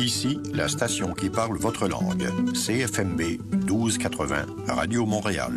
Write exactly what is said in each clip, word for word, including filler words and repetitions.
Ici, la station qui parle votre langue. C F M B douze quatre-vingts, Radio Montréal.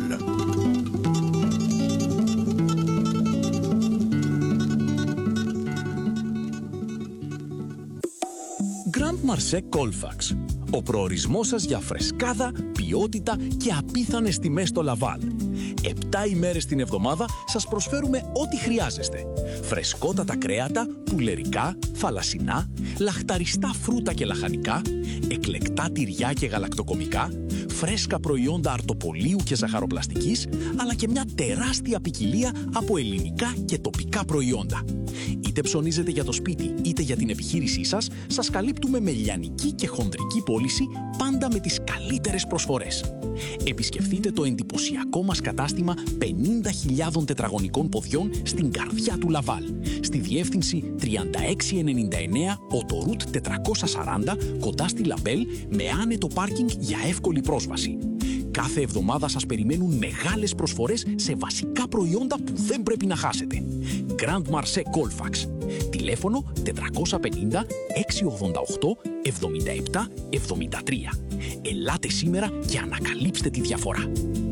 Grand Marché Colfax. Ο προορισμός σας για φρεσκάδα, ποιότητα και απίθανες τιμές στο Λαβάλ. Επτά ημέρες την εβδομάδα σας προσφέρουμε ό,τι χρειάζεστε. Φρεσκότατα κρέατα, πουλερικά, θαλασσινά, λαχταριστά φρούτα και λαχανικά, εκλεκτά τυριά και γαλακτοκομικά, φρέσκα προϊόντα αρτοπολίου και ζαχαροπλαστικής, αλλά και μια τεράστια ποικιλία από ελληνικά και τοπικά προϊόντα. Είτε ψωνίζετε για το σπίτι είτε για την επιχείρησή σας, σας καλύπτουμε με λιανική και χονδρική πώληση, πάντα με τις καλύτερες προσφορές. Επισκεφτείτε το εντυπωσιακό μας κατάστημα πενήντα χιλιάδων τετραγωνικών ποδιών στην καρδιά του Λαβάλ, στη διεύθυνση τριάντα έξι ενενήντα εννέα Οτορούτ τετρακόσια σαράντα, κοντά στη Λαμπέλ, με άνετο πάρκινγκ για εύκολη πρόσβαση. Κάθε εβδομάδα σας περιμένουν μεγάλες προσφορές σε βασικά προϊόντα που δεν πρέπει να χάσετε. Grand Marché Colfax. Τηλέφωνο τετρακόσια πενήντα εξακόσια ογδόντα οκτώ εβδομήντα επτά εβδομήντα τρία. Ελάτε σήμερα και ανακαλύψτε τη διαφορά.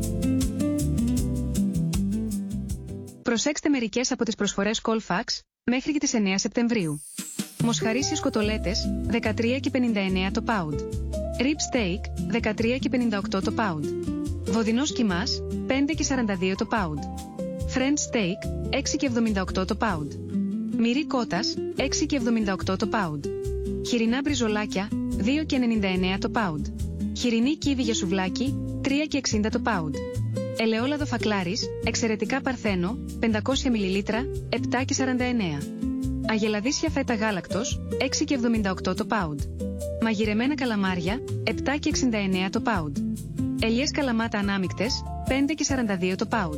Προσέξτε μερικές από τις προσφορές Colfax μέχρι και τις εννέα Σεπτεμβρίου. Μοσχαρίσιες κοτολέτες δεκατρία και πενήντα εννέα το pound. Rib steak δεκατρία και πενήντα οκτώ το pound. Βοδινός κιμάς πέντε και σαράντα δύο το pound. French steak έξι και εβδομήντα οκτώ το pound. Μυρί κότας έξι και εβδομήντα οκτώ το pound. Χοιρινά μπριζολάκια δύο και ενενήντα εννέα το pound. Χοιρινή κίβη για σουβλάκι τρία και εξήντα το pound. Ελαιόλαδο φακλάρης εξαιρετικά παρθένο πεντακόσια μιλιλίτρα επτά και σαράντα εννέα. Αγελαδίσια φέτα γάλακτος έξι και εβδομήντα οκτώ το pound. Μαγειρεμένα καλαμάρια επτά και εξήντα εννέα το pound. Ελιές καλαμάτα ανάμικτες πέντε και σαράντα δύο το pound.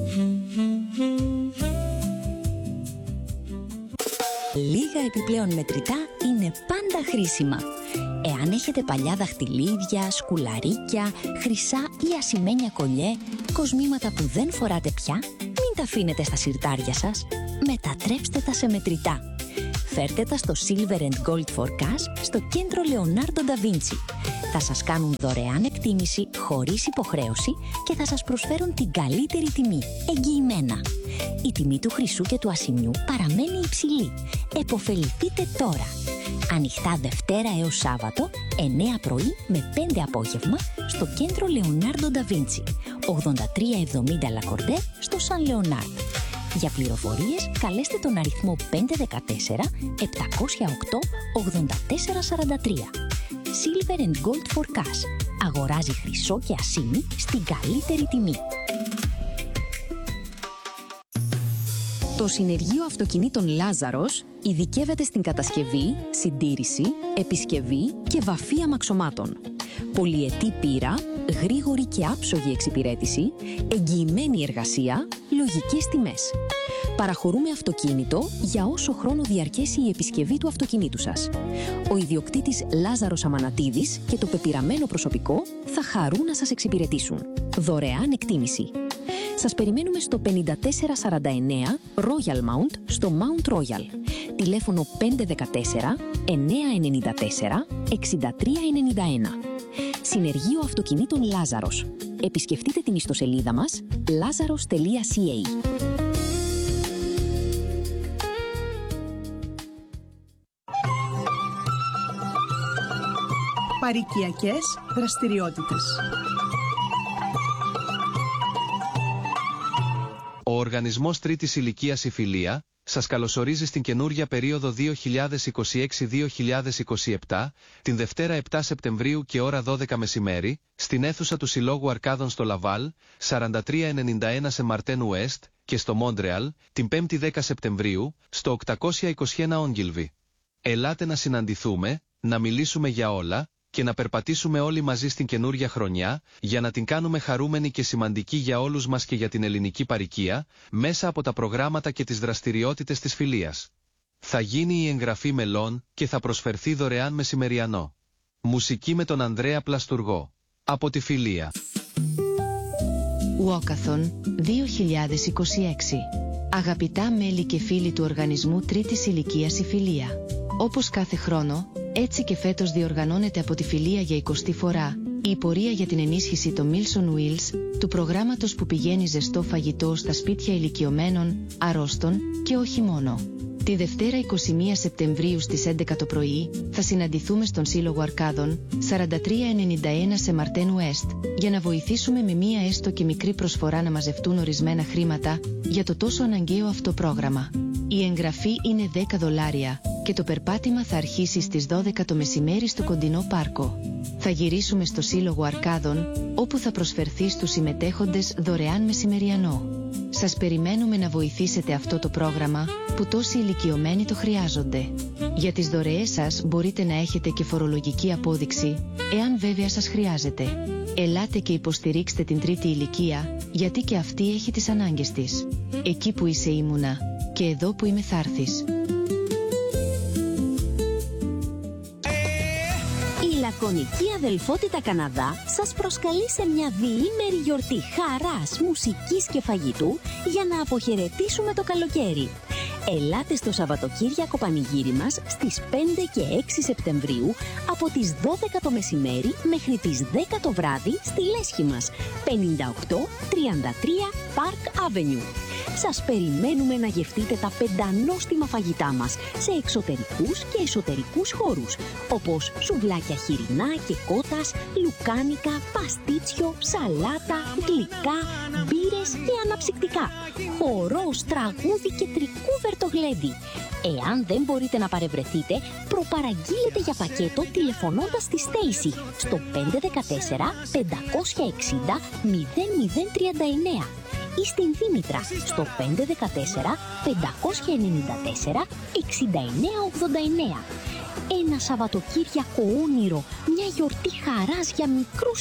Λίγα επιπλέον μετρητά είναι πάντα χρήσιμα. Εάν έχετε παλιά δαχτυλίδια, σκουλαρίκια, χρυσά ή ασημένια κολιέ, κοσμήματα που δεν φοράτε πια, μην τα αφήνετε στα συρτάρια σας. Μετατρέψτε τα σε μετρητά. Φέρτε τα στο Silver and Gold for Cash στο κέντρο Leonardo da Vinci. Θα σας κάνουν δωρεάν εκτίμηση χωρίς υποχρέωση και θα σας προσφέρουν την καλύτερη τιμή, εγγυημένα. Η τιμή του χρυσού και του ασημιού παραμένει υψηλή. Εποφεληθείτε τώρα. Ανοιχτά Δευτέρα έως Σάββατο, εννέα πρωί με πέντε απόγευμα, στο κέντρο Leonardo da Vinci, ογδόντα τρία εβδομήντα Λακορντέ στο Σαν Λεωνάρντ. Για πληροφορίες καλέστε τον αριθμό πεντακόσια δεκατέσσερα επτακόσια οκτώ ογδόντα τέσσερα σαράντα τρία. Silver and Gold for Cash. Αγοράζει χρυσό και ασήμι στην καλύτερη τιμή. Το Συνεργείο Αυτοκινήτων Λάζαρος ειδικεύεται στην κατασκευή, συντήρηση, επισκευή και βαφή αμαξωμάτων. Πολυετή πείρα, γρήγορη και άψογη εξυπηρέτηση, εγγυημένη εργασία, λογικές τιμές. Παραχωρούμε αυτοκίνητο για όσο χρόνο διαρκέσει η επισκευή του αυτοκινήτου σας. Ο ιδιοκτήτης Λάζαρος Αμανατίδης και το πεπειραμένο προσωπικό θα χαρούν να σας εξυπηρετήσουν. Δωρεάν εκτίμηση. Σας περιμένουμε στο πενήντα τέσσερα σαράντα εννέα Royal Mount στο Mount Royal. Τηλέφωνο πεντακόσια δεκατέσσερα εννιακόσια ενενήντα τέσσερα εξήντα τρία ενενήντα ένα. Συνεργείο Αυτοκινήτων Λάζαρος. Επισκεφτείτε την ιστοσελίδα μας lazaros τελεία ca. Παροικιακές δραστηριότητες. Ο Οργανισμός Τρίτης Ηλικίας Υφηλία σας καλωσορίζει στην καινούρια περίοδο δύο χιλιάδες είκοσι έξι δύο χιλιάδες είκοσι επτά, την Δευτέρα επτά Σεπτεμβρίου και ώρα δώδεκα μεσημέρι, στην αίθουσα του Συλλόγου Αρκάδων στο Λαβάλ, σαράντα τρία ενενήντα ένα σε Μαρτέν Ουέστ, και στο Μόντρεαλ, την πέμπτη δέκα Σεπτεμβρίου, στο οκτακόσια είκοσι ένα Όγγιλβι. Ελάτε να συναντηθούμε, να μιλήσουμε για όλα και να περπατήσουμε όλοι μαζί στην καινούρια χρονιά, για να την κάνουμε χαρούμενη και σημαντική για όλους μας και για την ελληνική παροικία, μέσα από τα προγράμματα και τις δραστηριότητες της Φιλίας. Θα γίνει η εγγραφή μελών και θα προσφερθεί δωρεάν μεσημεριανό. Μουσική με τον Ανδρέα Πλαστουργό. Από τη Φιλία. Walkathon δύο χιλιάδες είκοσι έξι. Αγαπητά μέλη και φίλοι του Οργανισμού Τρίτης Ηλικίας η Φιλία. Όπως κάθε χρόνο, έτσι και φέτος διοργανώνεται από τη Φιλία για εικοστή φορά η πορεία για την ενίσχυση των Milson Wheels, του προγράμματος που πηγαίνει ζεστό φαγητό στα σπίτια ηλικιωμένων, αρρώστων και όχι μόνο. Τη Δευτέρα εικοστή πρώτη Σεπτεμβρίου στις έντεκα το πρωί θα συναντηθούμε στον Σύλλογο Αρκάδων σαράντα τρία ενενήντα ένα σε Μαρτέν Ουέστ για να βοηθήσουμε με μία έστω και μικρή προσφορά να μαζευτούν ορισμένα χρήματα για το τόσο αναγκαίο αυτό πρόγραμμα. Η εγγραφή είναι δέκα δολάρια και το περπάτημα θα αρχίσει στις δώδεκα το μεσημέρι στο κοντινό πάρκο. Θα γυρίσουμε στο Σύλλογο Αρκάδων, όπου θα προσφερθεί στους συμμετέχοντες δωρεάν μεσημεριανό. Σας περιμένουμε να βοηθήσετε αυτό το πρόγραμμα που τόσοι ηλικιωμένοι το χρειάζονται. Για τις δωρεές σας μπορείτε να έχετε και φορολογική απόδειξη, εάν βέβαια σας χρειάζεται. Ελάτε και υποστηρίξτε την τρίτη ηλικία, γιατί και αυτή έχει τις ανάγκες της. Εκεί που είσαι ήμουνα και εδώ που είμαι θα έρθεις. Η Λακωνική Αδελφότητα Καναδά σας προσκαλεί σε μια διήμερη γιορτή χαράς, μουσικής και φαγητού για να αποχαιρετήσουμε το καλοκαίρι. Ελάτε στο Σαββατοκύριακο πανηγύρι μας στις πέντε και έξι Σεπτεμβρίου από τις δώδεκα το μεσημέρι μέχρι τις δέκα το βράδυ στη λέσχη μας, πενήντα οκτώ τριάντα τρία Park Avenue. Σας περιμένουμε να γευτείτε τα πεντανόστιμα φαγητά μας σε εξωτερικούς και εσωτερικούς χώρους, όπως σουβλάκια χοιρινά και κότας, λουκάνικα, παστίτσιο, σαλάτα, γλυκά, μπύρες και αναψυκτικά, χορός, τραγούδι και τρικούβερτο γλέντι. Εάν δεν μπορείτε να παρευρεθείτε, προπαραγγείλετε για πακέτο τηλεφωνώντας στη Στέισι στο πέντε ένα τέσσερα πέντε έξι μηδέν μηδέν μηδέν τρία εννέα ή στην Δήμητρα στο πέντε ένα τέσσερα πέντε εννιά τέσσερα εξήντα εννέα ογδόντα εννέα. Ένα Σαββατοκύριακο όνειρο, μια γιορτή χαράς για μικρούς